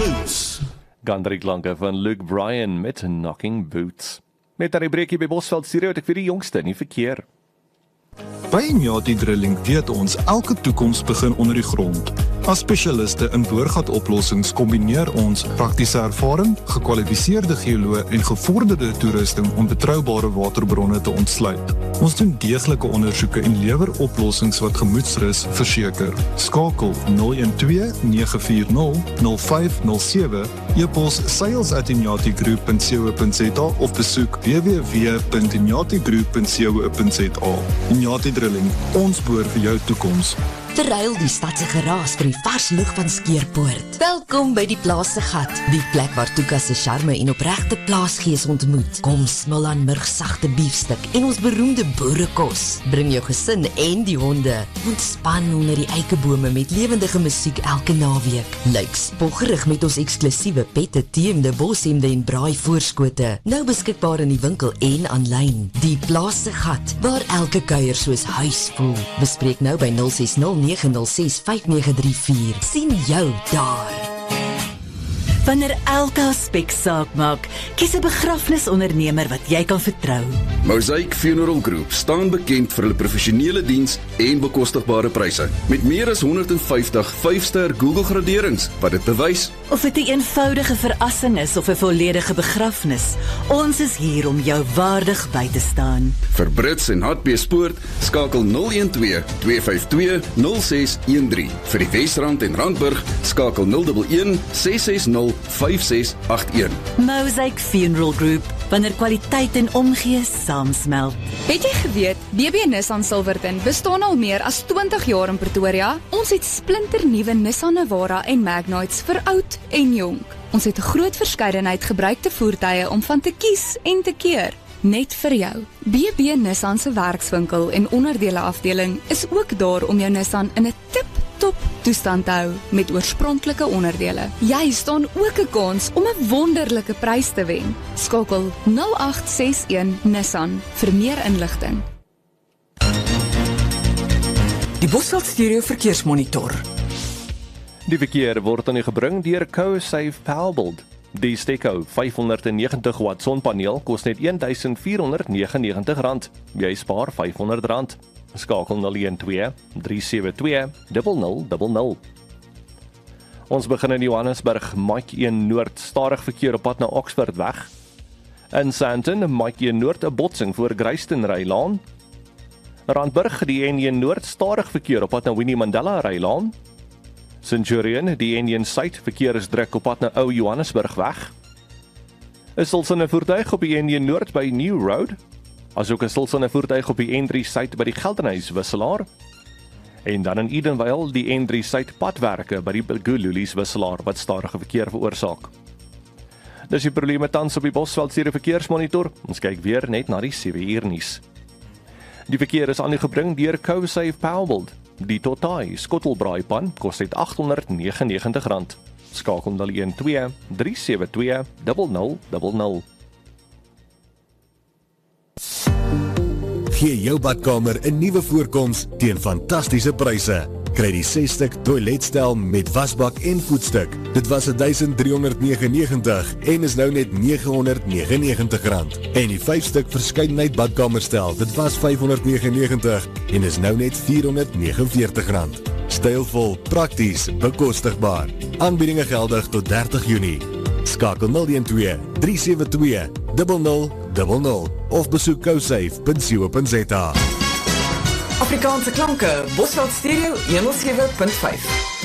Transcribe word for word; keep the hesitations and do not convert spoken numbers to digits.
Boots. Gandrie klanke van Luke Bryan met Knocking Boots. Met aan die breekie by Bosveld Studio het ek vir die jongste in die verkeer. By Inyati Drilling weet ons elke toekoms begin onder die grond. As spesialiste in boorgatoplossings kombineer ons praktiese ervaring, gekwalifiseerde geoloë en gevorderde toerusting om betroubare waterbronne te ontsluit. Ons doen deeglike ondersoeke en lewer oplossings wat gemoedsrus verseker. Skakel nul een twee nege vier nul nul vyf nul sewe, e-pos sales at inyati group punt co punt za of besoek w w w punt inyati group punt co punt za. Inyati Drilling, ons boor vir jou toekoms. Terwyl die stad se geraas vir die vars lug van Skeerpoort. Welkom by die Plaas se Gat, die plek waar Tuka se charme en opregte plaasgees ontmoet. Kom smil aan murgsagte biefstuk en ons beroemde boerekos. Bring jou gesin en die honde. Ontspan onder die eikebome met lewendige musiek elke naweek. Lyk spoggerig met ons eksklusiewe pette, teemde, boshemde en braai voorskote. Nou beskikbaar in die winkel en aanlyn. Die Plaas se Gat, waar elke kuier soos huis voel. Bespreek nou by nul ses nul nege nul ses vyf nege drie vier. Sien jou daar. Wanneer elke aspek saak maak, kies 'n begrafnisondernemer wat jy kan vertrou. Mosaic Funeral Group staan bekend vir hulle professionele diens en bekostigbare pryse. Met meer as honderd vyftig vyf-ster Google graderings wat dit bewys. Of dit 'n eenvoudige verrassing is of 'n volledige begrafnis, ons is hier om jou waardig by te staan. Vir Brits en Hartbeespoort skakel nul een twee twee vyf twee nul ses een drie. Vir die Wesrand en Randburg skakel nul een een ses ses nul vyf ses agt een. Mosaic Funeral Group, wanneer kwaliteit en omgee saamsmelt. Het jy geweet, B B Nissan Silverton bestaan al meer as twintig jaar in Pretoria? Ons het splinternuwe Nissan Navara en Magnites vir oud en jonk. Ons het 'n groot verskeidenheid gebruikte voertuie om van te kies en te keer. Net vir jou. B B Nissan se werkswinkel en onderdele afdeling is ook daar om jou Nissan in 'n tip-top toestand te hou met oorspronklike onderdele. Jy staan ook 'n kans om 'n wonderlike prys te wen. Skakel nul agt ses een Nissan vir meer inligting. Die Bosveld Stereo Verkeersmonitor. Die verkeer word aan u gebring deur CoSafe Powerbuild. Die Steco vyfhonderdnegentig watt sonpaneel kos net een duisend vier honderd negenennegentig rand. Jy spaar vyfhonderd rand. Skakel nul een twee drie sewe twee nul nul nul nul. Ons begin in Johannesburg, Mike een Noord, stadig verkeer op pad na Oxford weg. In Sandton, Mike een Noord, 'n botsing voor Gryston Rylaan. Randburg, die N een Noord, stadig verkeer op pad na Winnie Mandela Rylaan. Centurion, die N een Suid, verkeer is druk op pad na Ou Johannesburg weg. Is stilsynne voertuig op die N een Noord by New Road, asook 'n stilsynne voertuig op die N drie Suid by die Geldenhuys wisselaar. En dan in Edenvale, die N drie Suid padwerke by die Gululies wisselaar wat stadige verkeer veroorsaak. Dis die probleme tans op die Bosveld Stereo Verkeersmonitor. Ons kyk weer net na die sewe uur nuus. Die verkeer is aan u gebring deur CoSafe Powerbuild. Die Totai skottelbraai pan kos net agt honderd negenennegentig rand. Skakel nul een twee drie sewe twee nul nul nul nul. Gee jou badkamer 'n nuwe voorkoms teen fantastiese pryse. Kry die ses stuk toiletstel met wasbak en voetstuk. Dit was duisend driehonderd negenennegentig en is nou net nege honderd negenennegentig rand. En die vyf stuk verskeidenheid badkamerstel, dit was vyfhonderd negenennegentig en is nou net vierhonderd negenenveertig rand. Stylvol, prakties, bekostigbaar. Aanbiedinge geldig tot dertig Junie. Skakel nul een twee drie sewe twee nul nul nul nul of besoek cosafe punt co punt za. Afrikaanse klanke, Bosveld Stereo honderd sewe punt vyf.